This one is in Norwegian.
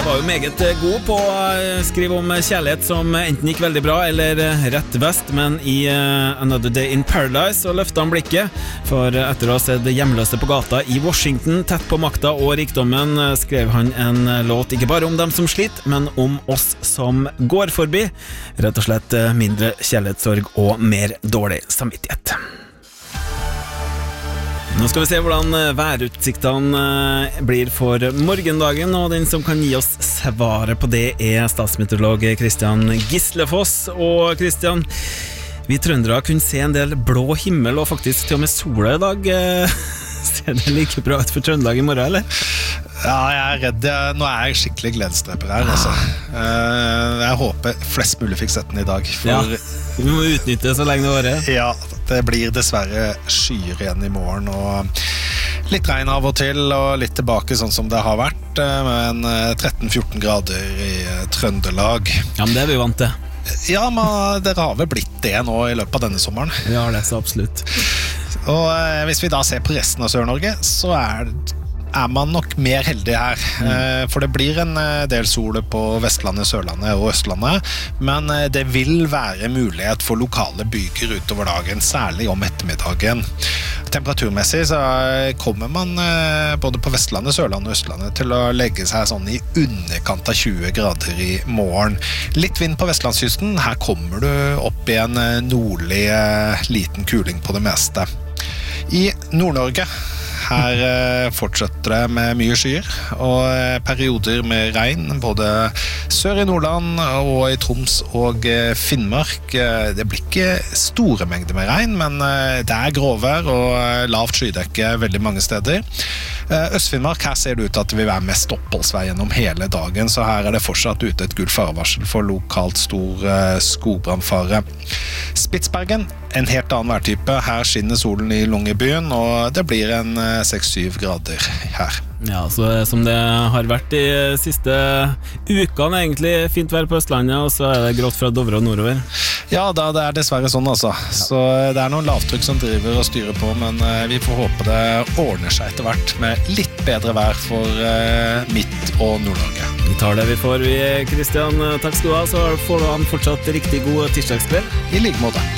Var jo meget god på å skrive om kjærlighet som enten gikk veldig bra eller rett vest, men i Another Day in Paradise så løftet han blikket, for etter å ha sett hjemløse på gata i Washington tett på makta og rikdommen, skrev han en låt ikke bare om dem som sliter, men om oss som går forbi. Rett og slett mindre kjærlighetssorg og mer dårlig samvittighet. Nå skal vi se hvordan værutsiktene blir for morgendagen, og den som kan gi oss svaret på det er statsmeteorolog Kristian Gislefoss. Og Kristian, vi trøndere kunne se en del blå himmel og faktisk til og med sola i dag. Ser det like bra ut for Trøndelag i morgen, eller? Ja, jeg er redd. Nå er jeg skikkelig gledesdreper her, altså. Jeg håper flest mulig fikk sett den i dag. Ja, vi må utnytte så lenge det varer. Ja, det blir dessverre skyer igjen i morgen, og litt regn av og til, og litt tilbake sånn som det har vært, med 13-14 grader i Trøndelag. Ja, men det er vi vant til. Ja, men dere har vel blitt det nå i løpet av denne sommeren. Vi har det, så absolutt. Og hvis vi da ser på resten av Sør-Norge, så er man nok mer heldig her, for det blir en del sol på Vestlandet, Sørlandet og Østlandet, men det vil være mulighet for lokale byger utover dagen, særlig om ettermiddagen. Temperaturmessig så kommer man både på Vestlandet, Sørlandet og Østlandet til å legge seg sånn i underkant av 20 grader i morgen. Litt vind på Vestlandskysten, her kommer du opp i en nordlig liten kuling på det meste. I Nord-Norge her fortsetter det med mye skyer og perioder med regn, både sør i Nordland og i Troms og Finnmark. Det blir ikke store mengder med regn, men det er gråvær og lavt skydekke veldig mange steder. Øst-Finnmark, her ser det ut til at det vil være mest oppholdsvei gjennom hele dagen, så her er det fortsatt ute et gult farevarsel for lokalt stor skogbrannfare. Spitsbergen, en helt annen værtype. Her skinner solen i Longyearbyen, og det blir en 6-7 grader her. Ja, så som det har vært de siste ukene egentlig, fint vær på Østlandet, og så er det grått fra Dovre og nordover. Ja, det er dessverre sånn altså. Så det er noen lavtrykk som driver og styrer på, men vi får håpe det ordner seg etter hvert med litt bedre vær for Midt- og Nord-Norge. Vi tar det vi får, vi, Kristian. Takk skal du ha, så får du ha en fortsatt riktig god tirsdagskveld. I like måte.